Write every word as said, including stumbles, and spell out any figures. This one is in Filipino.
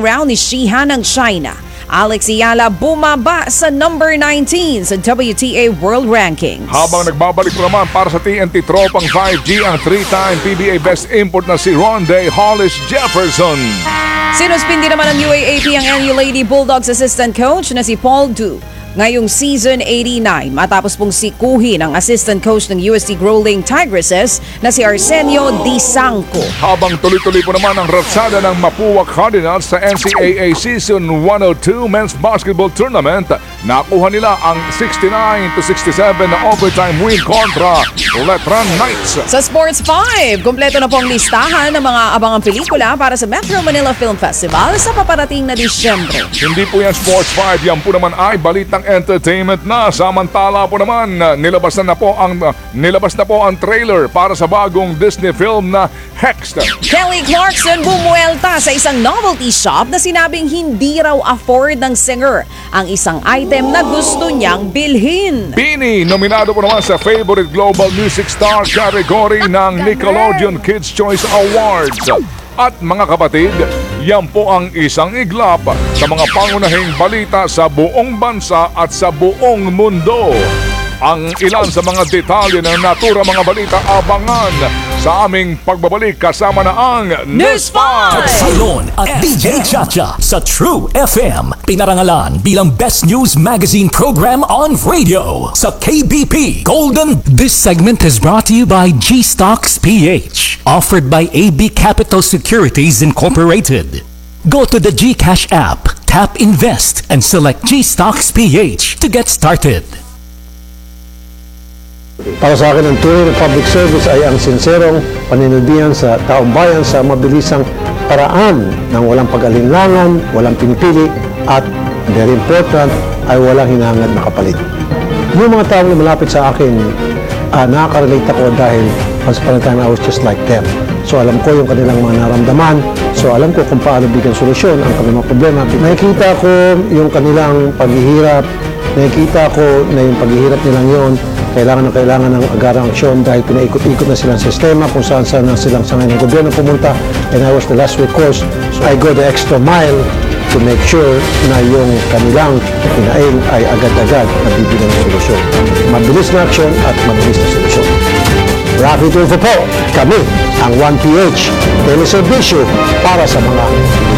round ni Shihan ng China. Alex Ayala bumaba sa number nineteen sa W T A World Rankings. Habang nagbabalik naman para sa T N T Tropang five G ang three-time P B A Best Import na si Ronde Hollis Jefferson. Sinuspindi naman ng U A A P ang N U Lady Bulldogs assistant coach na si Paul Du ngayong season eighty-nine matapos pong sikuhin ang assistant coach ng U S T Growling Tigresses na si Arsenio Di Sanco. Habang tuloy-tuloy po naman ang ratsada ng Mapua Cardinals sa N C A A Season one oh two Men's Basketball Tournament, nakuha nila ang sixty-nine to sixty-seven na overtime win kontra Letran Knights. Sa Sports five, kumpleto na po ang listahan ng mga abangang pelikula para sa Metro Manila Film Festival sa paparating na Disyembre. Hindi po yan Sports five, yan po naman ay balitang entertainment na. Samantala po naman, nilabas na, na po ang nilabas na po ang trailer para sa bagong Disney film na Hexed. Kelly Clarkson bumuelta sa isang novelty shop na sinabing hindi raw afford ng singer ang isang item na gusto niyang bilhin. Bini, nominado po naman sa Favorite Global Music Star category ng Nickelodeon Kids' Choice Awards. At mga kapatid, yan po ang isang iglap sa mga pangunahing balita sa buong bansa at sa buong mundo. Ang ilan sa mga detalye ng natura mga balita abangan sa aming pagbabalik kasama na ang News five! Salon at D J Chacha sa True F M. Pinarangalan bilang Best News Magazine Program on Radio sa K B P Golden. This segment is brought to you by G-Stocks P H. Offered by A B Capital Securities Incorporated. Go to the GCash app, tap Invest, and select G-Stocks P H to get started. Para sa akin, ang tunay na public service ay ang sinserong paninilbihan sa taong bayan sa mabilisang paraan ng walang pag-alinlangan, walang pinipili, at very important, ay walang hinahangad na kapalit. Yung mga taong na malapit sa akin, uh, nakaka-relate ako dahil once upon a time I was just like them. So alam ko yung kanilang mga naramdaman, so alam ko kung paano bigyan solusyon ang kanilang mga problema. Nakikita ko yung kanilang paghihirap, nakikita ko na yung paghihirap nilang yon kailangan na kailangan ng agarang aksyon dahil pinaikot-ikot na silang sistema kung saan saan na silang sangay ng gobyerno pumunta, and I was the last recourse. So I go the extra mile to make sure na yung kanilang hinaing ay agad-agad nabibigyan ng solusyon. Mabilis na aksyon at mabilis na solusyon. Rafi Tulfo po, kami ang one P H, teleservisyo para sa mga